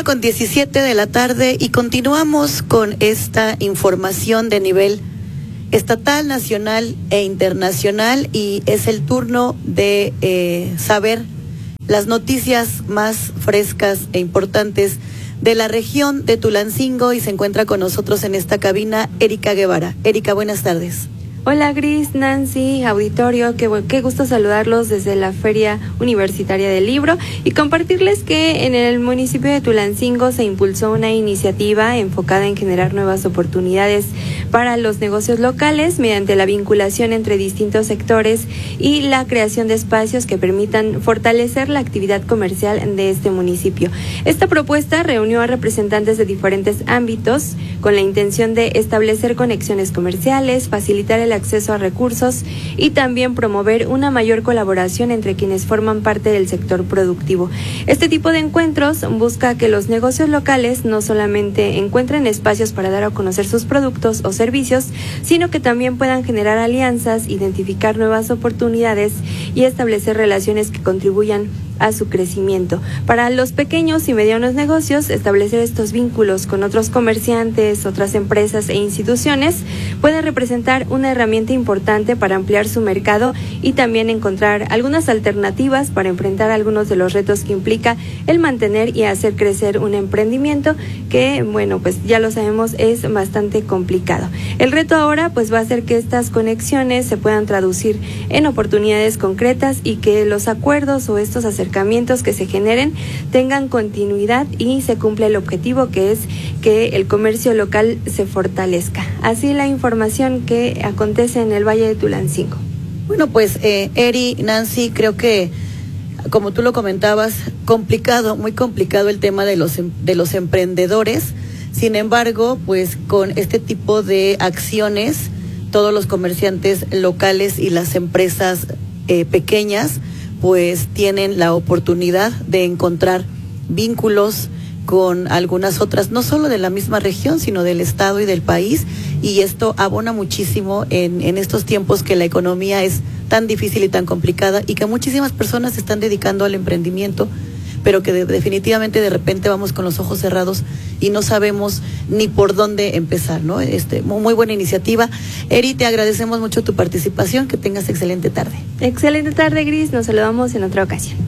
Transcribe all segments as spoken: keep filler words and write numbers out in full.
con diecisiete de la tarde y continuamos con esta información de nivel estatal, nacional e internacional, y es el turno de eh, saber las noticias más frescas e importantes de la región de Tulancingo, y se encuentra con nosotros en esta cabina Erika Guevara. Erika, buenas tardes. Hola Gris, Nancy, auditorio, qué, qué gusto saludarlos desde la Feria Universitaria del Libro y compartirles que en el municipio de Tulancingo se impulsó una iniciativa enfocada en generar nuevas oportunidades para los negocios locales mediante la vinculación entre distintos sectores y la creación de espacios que permitan fortalecer la actividad comercial de este municipio. Esta propuesta reunió a representantes de diferentes ámbitos con la intención de establecer conexiones comerciales, facilitar el acceso a recursos y también promover una mayor colaboración entre quienes forman parte del sector productivo. Este tipo de encuentros busca que los negocios locales no solamente encuentren espacios para dar a conocer sus productos o servicios, sino que también puedan generar alianzas, identificar nuevas oportunidades y establecer relaciones que contribuyan a su crecimiento. Para los pequeños y medianos negocios, establecer estos vínculos con otros comerciantes, otras empresas e instituciones puede representar una herramienta importante para ampliar su mercado y también encontrar algunas alternativas para enfrentar algunos de los retos que implica el mantener y hacer crecer un emprendimiento que, bueno, pues ya lo sabemos, es bastante complicado. El reto ahora pues va a ser que estas conexiones se puedan traducir en oportunidades concretas y que los acuerdos o estos acercamientos que se generen tengan continuidad y se cumpla el objetivo, que es que el comercio local se fortalezca. Así la información que acontece en el Valle de Tulancingo. Bueno, pues eh, Eri, Nancy, creo que como tú lo comentabas, complicado, muy complicado el tema de los de los emprendedores. Sin embargo, pues con este tipo de acciones, todos los comerciantes locales y las empresas eh, pequeñas pues tienen la oportunidad de encontrar vínculos con algunas otras, no solo de la misma región, sino del estado y del país, y esto abona muchísimo en, en estos tiempos que la economía es tan difícil y tan complicada y que muchísimas personas se están dedicando al emprendimiento, pero que de, definitivamente de repente vamos con los ojos cerrados y no sabemos ni por dónde empezar, ¿no? Este, muy, muy buena iniciativa. Eri, te agradecemos mucho tu participación, que tengas excelente tarde. Excelente tarde, Gris, nos saludamos en otra ocasión.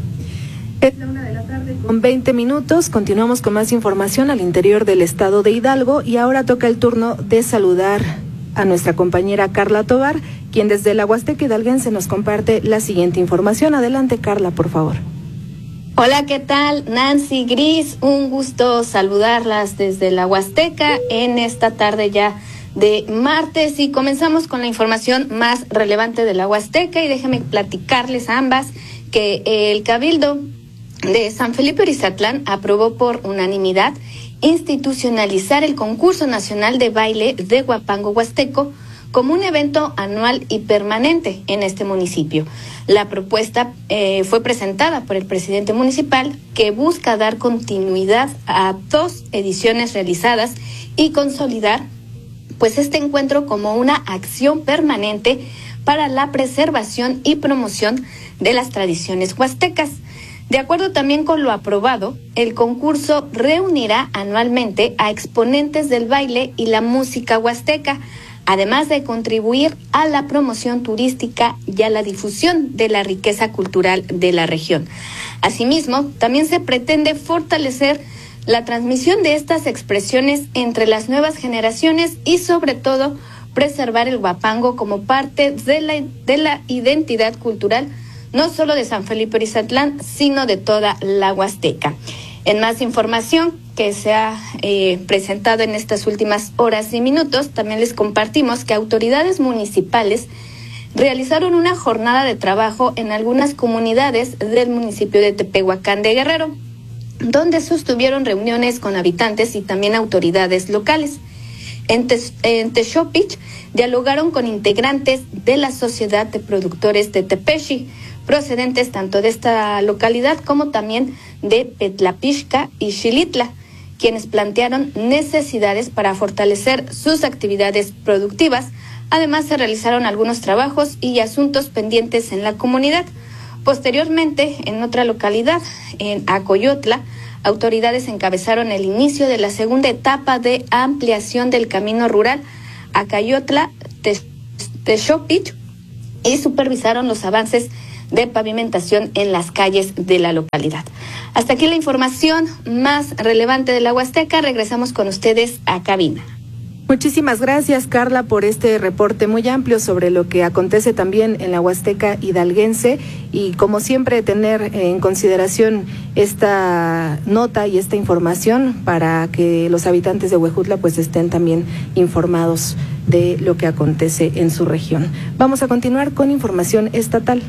Es la una de la tarde con veinte minutos, continuamos con más información al interior del estado de Hidalgo y ahora toca el turno de saludar a nuestra compañera Carla Tovar, quien desde la Huasteca hidalguense nos comparte la siguiente información. Adelante, Carla, por favor. Hola, ¿qué tal? Nancy, Gris, un gusto saludarlas desde la Huasteca en esta tarde ya de martes, y comenzamos con la información más relevante de la Huasteca, y déjenme platicarles a ambas que el Cabildo de San Felipe Orizatlán aprobó por unanimidad institucionalizar el concurso nacional de baile de Huapango Huasteco como un evento anual y permanente en este municipio. La propuesta eh, fue presentada por el presidente municipal, que busca dar continuidad a dos ediciones realizadas y consolidar pues este encuentro como una acción permanente para la preservación y promoción de las tradiciones huastecas. De acuerdo también con lo aprobado, el concurso reunirá anualmente a exponentes del baile y la música huasteca, además de contribuir a la promoción turística y a la difusión de la riqueza cultural de la región. Asimismo, también se pretende fortalecer la transmisión de estas expresiones entre las nuevas generaciones y, sobre todo, preservar el huapango como parte de la, de la identidad cultural, no solo de San Felipe Orizatlán, sino de toda la Huasteca. En más información que se ha eh, presentado en estas últimas horas y minutos, también les compartimos que autoridades municipales realizaron una jornada de trabajo en algunas comunidades del municipio de Tepehuacán de Guerrero, donde sostuvieron reuniones con habitantes y también autoridades locales. En, Te- en Texopich dialogaron con integrantes de la Sociedad de Productores de Tepeshi, procedentes tanto de esta localidad como también de Petlapixca y Xilitla, quienes plantearon necesidades para fortalecer sus actividades productivas. Además, se realizaron algunos trabajos y asuntos pendientes en la comunidad. Posteriormente, en otra localidad, en Acoyotla, autoridades encabezaron el inicio de la segunda etapa de ampliación del camino rural Acayotla Texopich y supervisaron los avances de pavimentación en las calles de la localidad. Hasta aquí la información más relevante de la Huasteca. Regresamos con ustedes a cabina. Muchísimas gracias, Carla, por este reporte muy amplio sobre lo que acontece también en la Huasteca hidalguense y, como siempre, tener en consideración esta nota y esta información para que los habitantes de Huejutla pues estén también informados de lo que acontece en su región. Vamos a continuar con información estatal.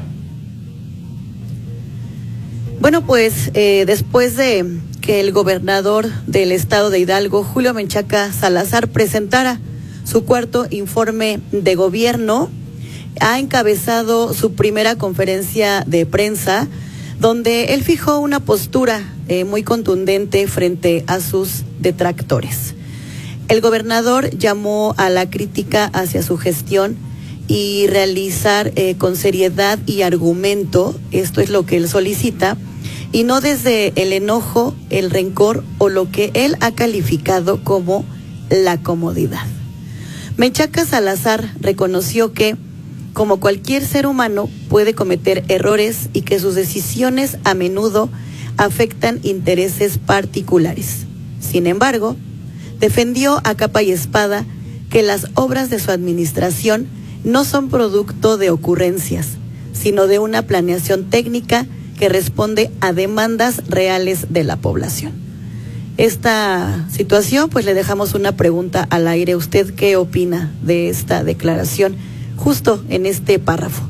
Bueno, pues eh, después de que el gobernador del estado de Hidalgo, Julio Menchaca Salazar, presentara su cuarto informe de gobierno, ha encabezado su primera conferencia de prensa, donde él fijó una postura eh, muy contundente frente a sus detractores. El gobernador llamó a la crítica hacia su gestión y realizar eh, con seriedad y argumento, esto es lo que él solicita, y no desde el enojo, el rencor o lo que él ha calificado como la comodidad. Menchaca Salazar reconoció que, como cualquier ser humano, puede cometer errores y que sus decisiones a menudo afectan intereses particulares. Sin embargo, defendió a capa y espada que las obras de su administración no son producto de ocurrencias, sino de una planeación técnica que responde a demandas reales de la población. Esta situación, pues le dejamos una pregunta al aire. ¿Usted qué opina de esta declaración justo en este párrafo?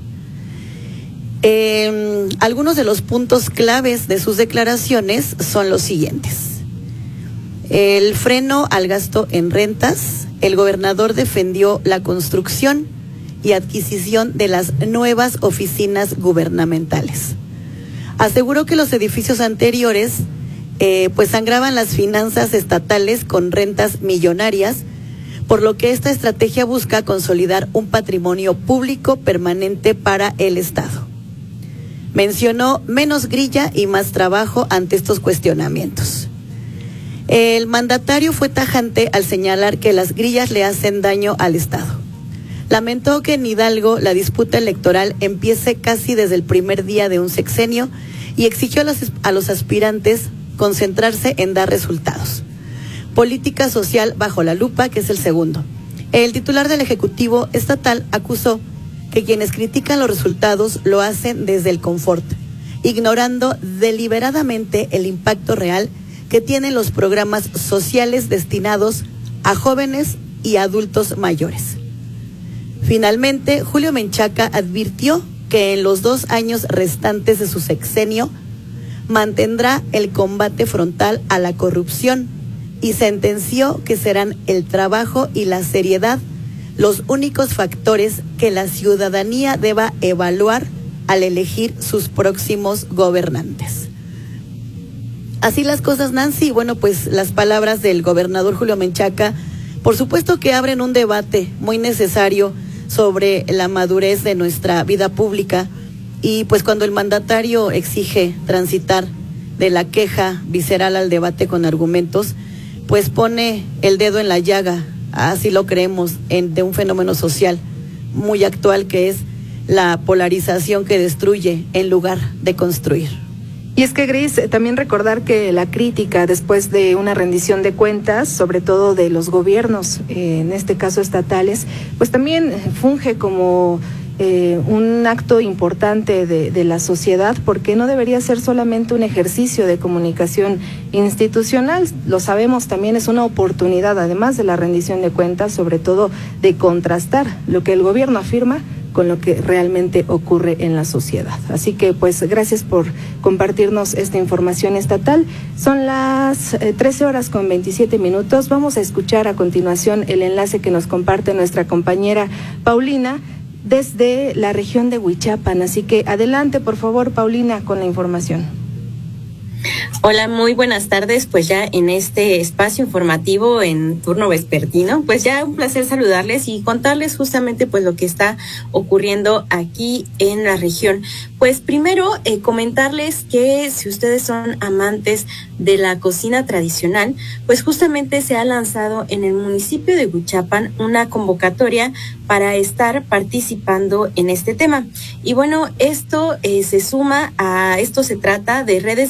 Eh, algunos de los puntos claves de sus declaraciones son los siguientes. El freno al gasto en rentas. El gobernador defendió la construcción y adquisición de las nuevas oficinas gubernamentales. Aseguró que los edificios anteriores eh, pues sangraban las finanzas estatales con rentas millonarias, por lo que esta estrategia busca consolidar un patrimonio público permanente para el Estado. Mencionó menos grilla y más trabajo ante estos cuestionamientos. El mandatario fue tajante al señalar que las grillas le hacen daño al Estado. Lamentó que en Hidalgo la disputa electoral empiece casi desde el primer día de un sexenio y exigió a los, a los aspirantes concentrarse en dar resultados. Política social bajo la lupa, que es el segundo. El titular del Ejecutivo Estatal acusó que quienes critican los resultados lo hacen desde el confort, ignorando deliberadamente el impacto real que tienen los programas sociales destinados a jóvenes y adultos mayores. Finalmente, Julio Menchaca advirtió que en los dos años restantes de su sexenio mantendrá el combate frontal a la corrupción y sentenció que serán el trabajo y la seriedad los únicos factores que la ciudadanía deba evaluar al elegir sus próximos gobernantes. Así las cosas, Nancy. Bueno, pues las palabras del gobernador Julio Menchaca, por supuesto que abren un debate muy necesario sobre la madurez de nuestra vida pública, y pues cuando el mandatario exige transitar de la queja visceral al debate con argumentos, pues pone el dedo en la llaga, así lo creemos, en, de un fenómeno social muy actual, que es la polarización que destruye en lugar de construir. Y es que, Gris, también recordar que la crítica después de una rendición de cuentas, sobre todo de los gobiernos, eh, en este caso estatales, pues también funge como eh, un acto importante de, de la sociedad, porque no debería ser solamente un ejercicio de comunicación institucional. Lo sabemos, también es una oportunidad, además de la rendición de cuentas, sobre todo de contrastar lo que el gobierno afirma con lo que realmente ocurre en la sociedad. Así que, pues, gracias por compartirnos esta información estatal. Son las eh, trece horas con veintisiete minutos. Vamos a escuchar a continuación el enlace que nos comparte nuestra compañera Paulina desde la región de Huichapan. Así que adelante, por favor, Paulina, con la información. Hola, muy buenas tardes. Pues ya en este espacio informativo en turno vespertino, pues ya un placer saludarles y contarles justamente pues lo que está ocurriendo aquí en la región. Pues primero eh, comentarles que si ustedes son amantes de la cocina tradicional, pues justamente se ha lanzado en el municipio de Huichapan una convocatoria para estar participando en este tema. Y bueno, esto eh, se suma a, esto se trata de redes